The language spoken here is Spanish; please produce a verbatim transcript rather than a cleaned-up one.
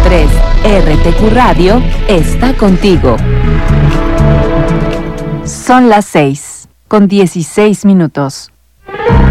tres, R T Q Radio, está contigo. Son las seis, con dieciséis minutos.